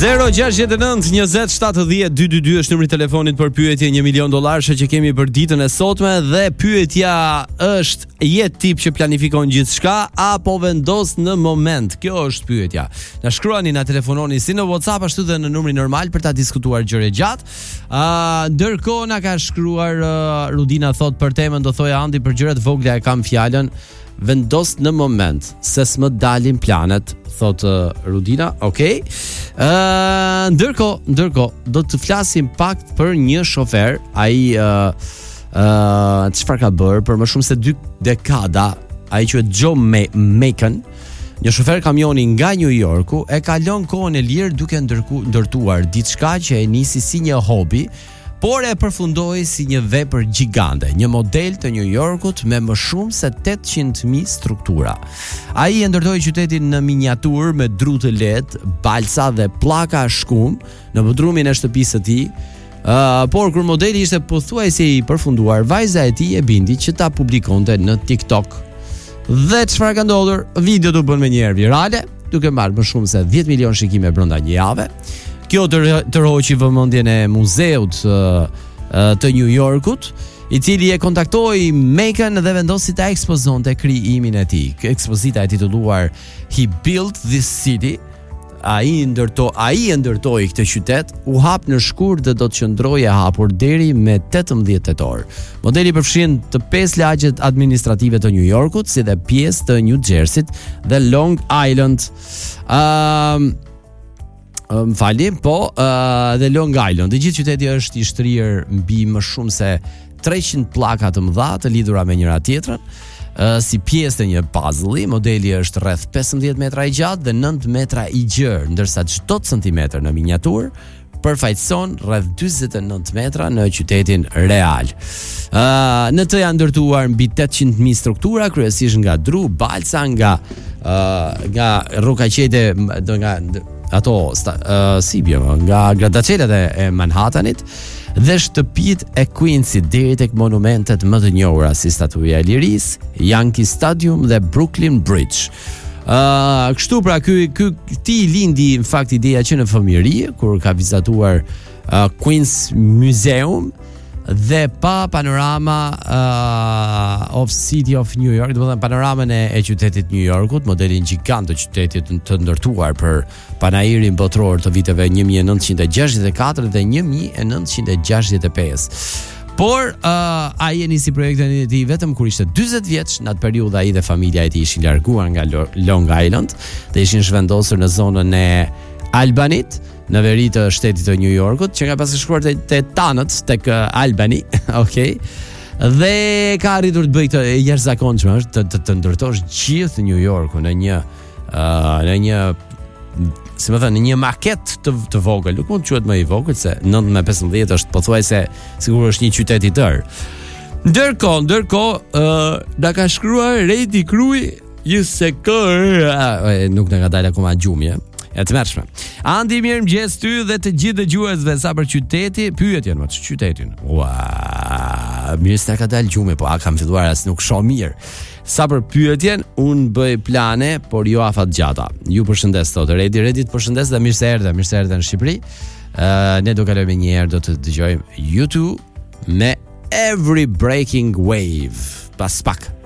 069 20 70 222 është numri i telefonit për pyetje $1 milion që kemi për ditën e sotme dhe pyetja është: je tip që planifikon gjithçka apo vendos në moment? Kjo është pyetja. Na shkruani, na telefononi si në WhatsApp ashtu dhe në numrin normal për ta diskutuar gjëre gjatë. Ndërkohë na ka shkruar Rudina, thot për temën do thoja Andi, për gjërat vogla e kam fjalën vendos në moment, se s'më dalin planet, thot Rudina. Okej. Ndërkohë do të flasim pak për një shofer. Ai çfarë ka bërë për më shumë se 2 dekada? Ai quhet Joe Macon, një shofer kamioni nga New Yorku, e kalon kohën e lirë duke ndërtuar diçka që e nisi si një hobi, por e përfundoi si një vepër gjigande, një model të New Yorkut me më shumë se 800.000 struktura. Ai e ndërtoi qytetin në miniaturë me dru të lehtë, balsa dhe pllaka shkum në bodrumin e shtëpisë së tij. Por kur modeli ishte pothuajse i përfunduar, vajza e tij e bindi që ta publikonte në TikTok. Dhe çfarë ka ndodhur? Video u bën menjëherë virale, duke marrë më shumë se 10 milion shikime brenda një jave. Kjo tërhoqi vëmendjen e muzeut të New Yorkut, i cili e kontaktoi Macon dhe vendosi ta ekspozonte krijimin e tij. Ekspozita e titulluar He Built This City, ai e ndërtoi këtë qytet, u hap në shkurt dhe do të qëndrojë e hapur deri me 18 tetor. Modeli përfshin të 5 lagjet administrative të New Yorkut, si dhe pjesë të New Jersey dhe Long Island. Dhe Long Island. I gjithë qyteti është i shtrirë mbi më shumë se 300 pllaka të mëdha të lidhura me njëra tjetrën, si pjesë të një puzzle. Modeli është rreth 15 metra i gjatë dhe 9 metra i gjerë, ndërsa çdo centimetër në miniaturë përfaqëson rreth 49 metra në qytetin real. Në të janë ndërtuar mbi 800.000 struktura, kryesisht nga dru, balsa, nga rrokaqete, nga gradacelat e Manhattanit dhe shtëpitë e Queensit deri tek monumentet më të njohura si Statuja e Lirisë, Yankee Stadium dhe Brooklyn Bridge. Kështu pra, ti lindi në fakt ideja që në fëmijëri, kur ka vizituar Queens Museum dhe pa panorama of City of New York, do të thënë panoramën e qytetit New Yorkut, modelin gjigant të qytetit të ndërtuar për panairin botror të viteve 1964 dhe 1965. Por ai e nisi projektin e tij vetëm kur ishte 40 vjeç. Në atë periudhë ai dhe familja e tij ishin larguar nga Long Island dhe ishin zhvendosur në zonën e Albanit, në veri të shtetit të New Yorkut, që nga pas ka shkuar te tanët tek Albany, okay? Dhe ka arritur të bëjë këtë e jashtëzakonshme, të ndërtosh gjithë New Yorku në një si më thënë, në një maket të vogël. Nuk mund të quhet më i vogël se 9/15 është pothuajse sigur është një qytet i tërë. Ndërkohë na ka shkruar Redi Krui nuk na ka dalë akoma gjumje. E të mërshme. Andi, mirë mëgjes ty dhe të gjithë dëgjuesve sa për pyetjen më të qytetin. Mirë s'na ka dalë gjume, po kam filluar as nuk shoh mirë. Sa për pyetjen, unë bëj plane, por jo afat gjata. Ju përshëndes, thotë Redi të përshëndes dhe mirë se erdhe në Shqipëri. Ne do kalojmë një herë, do të dëgjojmë YouTube me Every Breaking Wave. Pas pak.